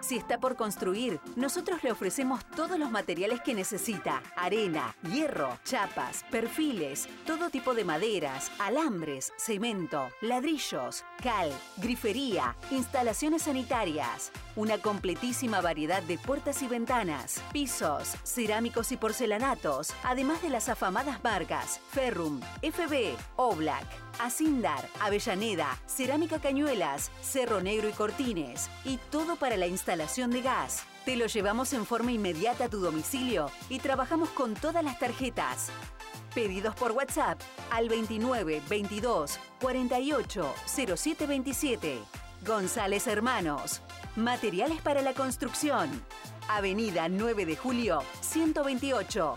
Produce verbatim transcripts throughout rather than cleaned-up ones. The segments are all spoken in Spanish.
Si está por construir, nosotros le ofrecemos todos los materiales que necesita: arena, hierro, chapas, perfiles, todo tipo de maderas, alambres, cemento, ladrillos, cal, grifería, instalaciones sanitarias, una completísima variedad de puertas y ventanas, pisos, cerámicos y porcelanatos, además de las afamadas marcas Ferrum, F B, Oblak, Asindar, Avellaneda, Cerámica Cañuelas, Cerro Negro y Cortines, y todo para la instalación de gas. Te lo llevamos en forma inmediata a tu domicilio y trabajamos con todas las tarjetas. Pedidos por WhatsApp al veintinueve veintidós cuarenta y ocho cero siete veintisiete. González Hermanos. Materiales para la construcción. Avenida nueve de Julio, ciento veintiocho.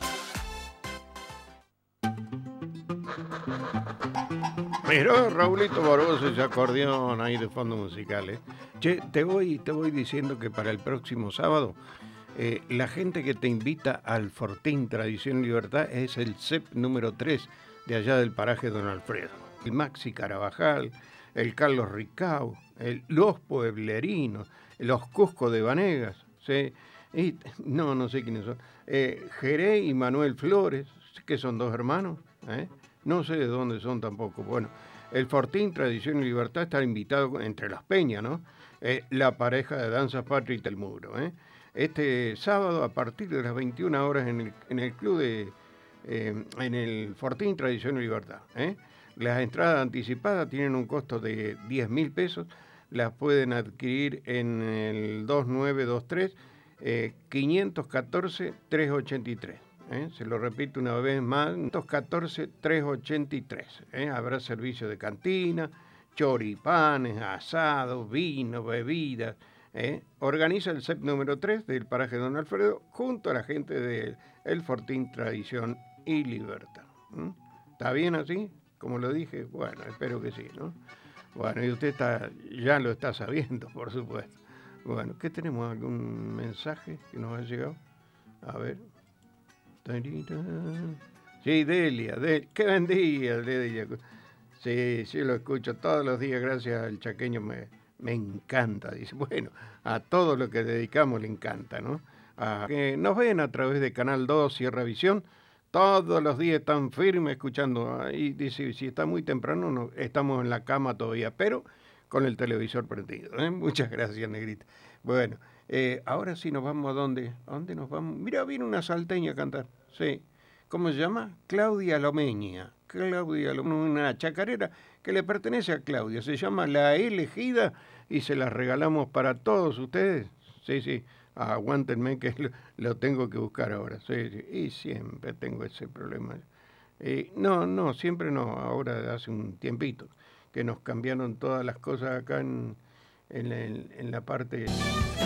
Miró Raulito Barbosa ese acordeón ahí de fondo musical, ¿eh? Che, te voy, te voy diciendo que para el próximo sábado, eh, la gente que te invita al Fortín Tradición y Libertad es el C E P número tres de allá del paraje Don Alfredo. El Maxi Carabajal, el Carlos Ricau, el, los Pueblerinos, los Cusco de Vanegas, ¿sí? Y, no, no sé quiénes son. Eh, Jeré y Manuel Flores, que son dos hermanos, ¿eh? No sé de dónde son tampoco. Bueno, el Fortín Tradición y Libertad está invitado entre las peñas, ¿no? Eh, la pareja de danza Patria y Telmuro, ¿eh? Este sábado a partir de las veintiuna horas en el, en el club de... Eh, en el Fortín Tradición y Libertad, ¿eh? Las entradas anticipadas tienen un costo de diez mil pesos. Las pueden adquirir en el dos nueve dos tres, eh, quinientos catorce, trescientos ochenta y tres. ¿Eh? Se lo repito una vez más, quinientos catorce, trescientos ochenta y tres. ¿Eh? Habrá servicio de cantina, choripanes, asados, vino, bebidas. ¿Eh? Organiza el C E P número tres del paraje Don Alfredo junto a la gente de El Fortín Tradición y Libertad. ¿Eh? ¿Está bien así? Como lo dije, bueno, espero que sí, ¿no? Bueno, y usted está, ya lo está sabiendo, por supuesto. Bueno, ¿qué tenemos? ¿Algún mensaje que nos ha llegado? A ver... Sí, Delia, Delia. Qué buen día, Delia. Sí, sí, lo escucho todos los días, gracias al chaqueño, me, me encanta. Dice, bueno, a todo lo que dedicamos le encanta, ¿no? A que nos ven a través de Canal dos, Sierra Visión, todos los días están firmes escuchando. Y dice, si está muy temprano, no, estamos en la cama todavía, pero con el televisor prendido, ¿eh? Muchas gracias, Negrita. Bueno, eh, ahora sí nos vamos a dónde, ¿a dónde nos vamos? Mira, viene una salteña a cantar, sí. ¿Cómo se llama? Claudia Lomeña. Claudia Lomeña, una chacarera que le pertenece a Claudia. Se llama La Elegida y se la regalamos para todos ustedes. Sí, sí, aguántenme que lo, lo tengo que buscar ahora. Sí, sí. Y siempre tengo ese problema. Eh, no, no, siempre no, ahora hace un tiempito que nos cambiaron todas las cosas acá en, en, la, en la parte...